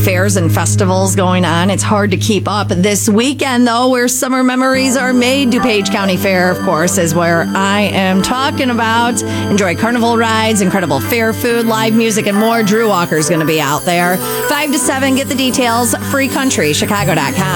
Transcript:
fairs and festivals going on. It's hard to keep up. This weekend, though, where summer memories are made, DuPage County Fair, of course, is where I am talking about. Enjoy carnival rides, incredible fair food, live music, and more. Drew Walker's going to be out there. 5 to 7, get the details, freecountrychicago.com.